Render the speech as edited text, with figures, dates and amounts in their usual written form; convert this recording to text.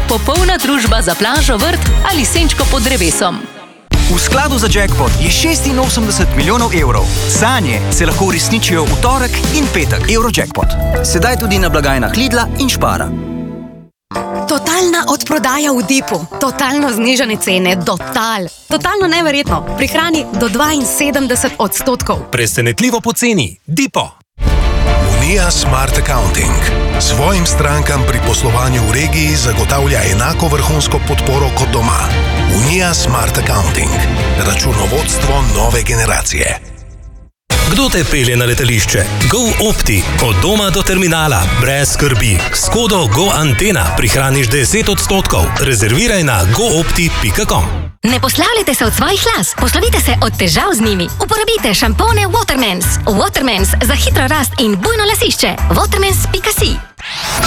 popolna družba za plažo, vrt ali senčko pod drevesom. V skladu za jackpot je 86 milijonov evrov. Sanje se lahko uresničijo v torek in petek. Eurojackpot. Sedaj tudi na blagajnah Lidla in Spara. Totalna odprodaja v Dipu. Totalno znižane cene. Totalno neverjetno. Prihrani do 72%. Presenetljivo poceni. Dipo. Unija Smart Accounting. Svojim strankam pri poslovanju v regiji zagotavlja enako vrhunsko podporo kot doma. Unija Smart Accounting. Računovodstvo nove generacije. Kdo te pelje na letališče? GoOpti. Od doma do terminala. Brez skrbi. S kodo GoAntena prihraniš 10%. Rezerviraj na goopti.com. Ne poslavljajte se od svojih las, poslovite se od težav z njimi. Uporabite šampone Watermans. Watermans za hitro rast in bujno lasišče. Watermans.si